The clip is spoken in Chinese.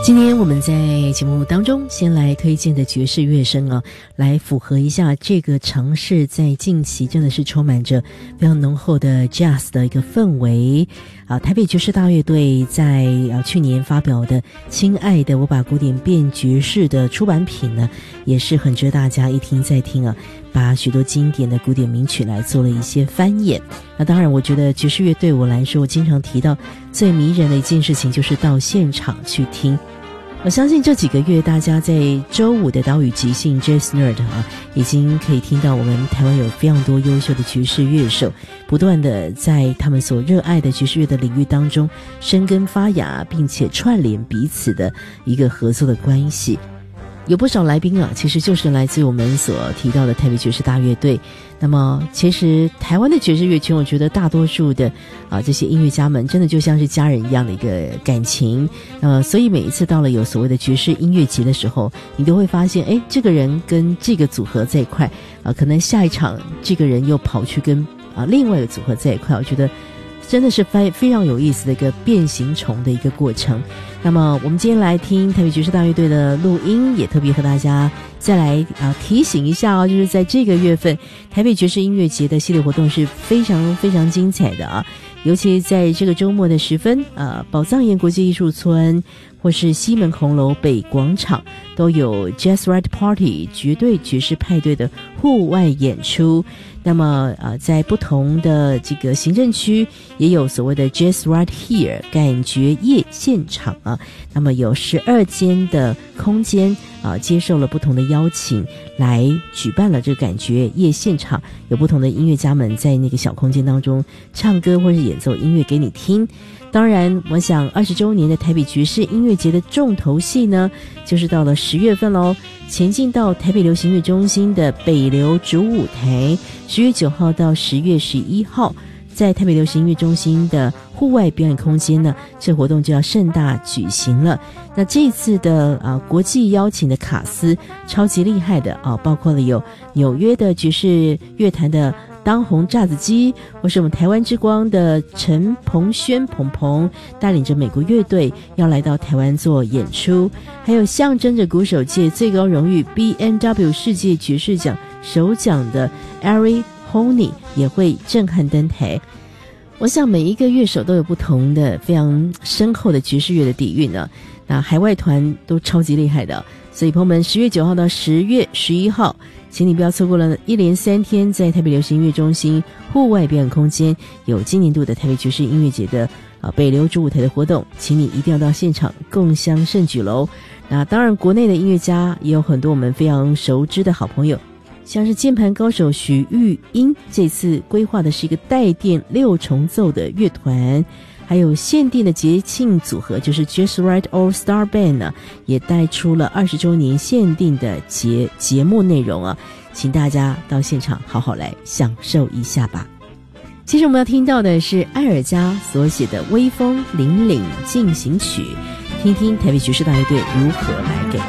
今天我们在节目当中先来推荐的爵士乐声啊，来符合一下这个城市在近期真的是充满着非常浓厚的 jazz 的一个氛围啊。台北爵士大乐队在去年发表的《亲爱的，我把古典变爵士》的出版品呢，也是很值得大家一听再听啊，把许多经典的古典名曲来做了一些翻演。那当然我觉得爵士乐对我来说，我经常提到最迷人的一件事情就是到现场去听。我相信这几个月大家在周五的岛屿即兴 Jazz Nerd 啊，已经可以听到我们台湾有非常多优秀的爵士乐手不断的在他们所热爱的爵士乐的领域当中生根发芽，并且串联彼此的一个合作的关系。有不少来宾啊，其实就是来自我们所提到的台北爵士大乐队。那么其实台湾的爵士乐圈，我觉得大多数的这些音乐家们真的就像是家人一样的一个感情。所以每一次到了有所谓的爵士音乐节的时候，你都会发现这个人跟这个组合在一块可能下一场这个人又跑去跟另外一个组合在一块，我觉得真的是非常有意思的一个变形虫的一个过程。那么我们今天来听台北爵士大乐队的录音，也特别和大家再来提醒一下就是在这个月份台北爵士音乐节的系列活动是非常非常精彩的尤其在这个周末的时分宝藏岩国际艺术村或是西门红楼北广场都有 Jazz Right Party 绝对爵士派对的户外演出。那么在不同的这个行政区也有所谓的 Jazz Right Here 感觉夜现场那么有12间的空间接受了不同的邀请来举办了这个感觉夜现场，有不同的音乐家们在那个小空间当中唱歌或是演奏音乐给你听。当然我想20周年的台北爵士音乐节的重头戏呢，就是到了10月份咯，前进到台北流行乐中心的北流主舞台，10月9号到10月11号在台北流行音乐中心的户外表演空间呢，这活动就要盛大举行了。那这一次的国际邀请的卡司超级厉害的包括了有纽约的爵士乐坛的当红炸子鸡，或是我们台湾之光的陈鹏轩鹏鹏带领着美国乐队要来到台湾做演出，还有象征着鼓手界最高荣誉 BMW 世界爵士奖首奖的 Ari Honey 也会震撼登台。我想每一个乐手都有不同的非常深厚的爵士乐的底蕴那海外团都超级厉害的所以朋友们10月9号到10月11号请你不要错过了一连3天在台北流行音乐中心户外表演空间有今年度的台北爵士音乐节的北流主舞台的活动，请你一定要到现场共襄盛举咯。那当然国内的音乐家也有很多我们非常熟知的好朋友，像是键盘高手许玉英，这次规划的是一个带电6重奏的乐团，还有限定的节庆组合就是 Jazz Right All Star Band 呢，也带出了20周年限定的节目内容请大家到现场好好来享受一下吧。其实我们要听到的是艾尔加所写的《微风凛凛进行曲》，听听台北爵士大乐队如何来给